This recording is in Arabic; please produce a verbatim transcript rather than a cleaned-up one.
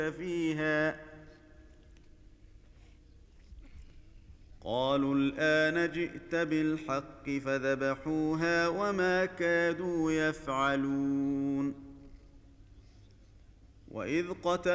فيها قالوا الآن جئت بالحق فذبحوها وما كادوا يفعلون وإذ قتل